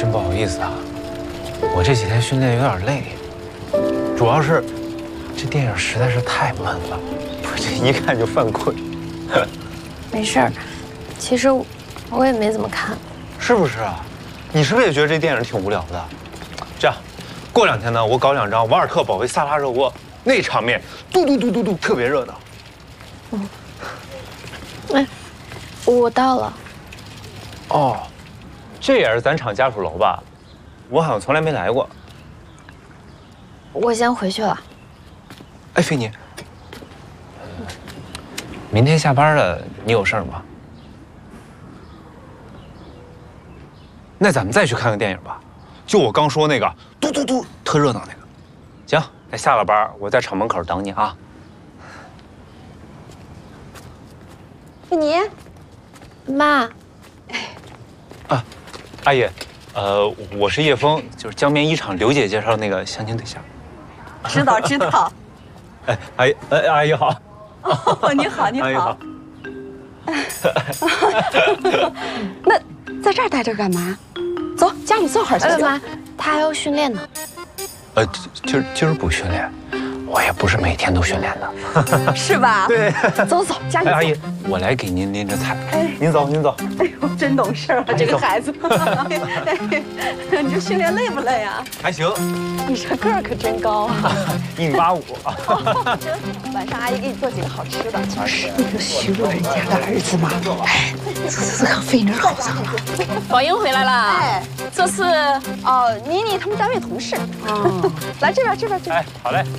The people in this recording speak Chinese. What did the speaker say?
真不好意思啊，我这几天训练有点累，主要是这电影实在是太闷了，我这一看就犯困。 没事儿，其实我也没怎么看。 是不是啊？你是不是也觉得这电影挺无聊的？这样，过2天呢，我搞2张瓦尔特保卫萨拉热窝，那场面嘟嘟嘟嘟嘟特别热闹。 嗯。哎，我到了。 哦，这也是咱厂家属楼吧？我好像从来没来过。 我先回去了。 哎，菲尼，明天下班了，你有事儿吗？那咱们再去看个电影吧，就我刚说那个嘟嘟嘟特热闹那个。行，那下了班我在厂门口等你啊。 菲尼， 妈。 啊，阿姨，我是叶枫，就是江边一厂刘姐介绍那个相亲对象。 知道知道。 哎，阿姨，阿姨好。 哦，你好，你好。 阿姨好。 那在这儿待着干嘛？走，家里坐会儿去。 妈，他还要训练呢。 今儿不训练，我也不是每天都训练的， 是吧？ 对。 走走，家里。 阿姨，我来给您拎着菜。哎，您走，您走。 哎呦，真懂事啊，这个孩子。你这训练累不累啊？ 还行。 你这个儿可真高啊 ！185。 晚上阿姨给你做几个好吃的。 就是那个许主人家的儿子嘛。哎，这和菲妮好上了。 宝英回来啦！哎，这是妮妮他们单位同事。哦，来这边。 哎，好嘞。